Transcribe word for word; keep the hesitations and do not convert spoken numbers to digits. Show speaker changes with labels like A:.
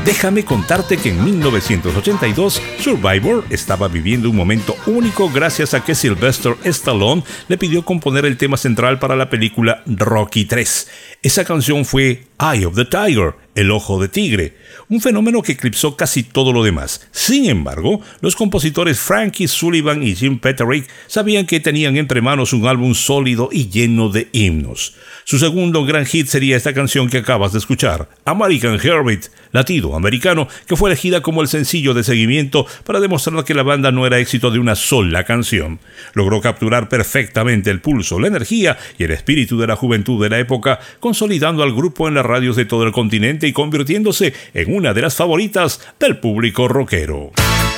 A: Déjame contarte que en mil novecientos ochenta y dos Survivor estaba viviendo un momento único gracias a que Sylvester Stallone le pidió componer el tema central para la película Rocky tres. Esa canción fue Eye of the Tiger, El Ojo de Tigre, un fenómeno que eclipsó casi todo lo demás. Sin embargo, los compositores Frankie Sullivan y Jim Petterick sabían que tenían entre manos un álbum sólido y lleno de himnos. Su segundo gran hit sería esta canción que acabas de escuchar, American Heartbeat, latido americano, que fue elegida como el sencillo de seguimiento para demostrar que la banda no era éxito de una sola canción. Logró capturar perfectamente el pulso, la energía y el espíritu de la juventud de la época, consolidando al grupo en las radios de todo el continente y convirtiéndose en una de las favoritas del público rockero.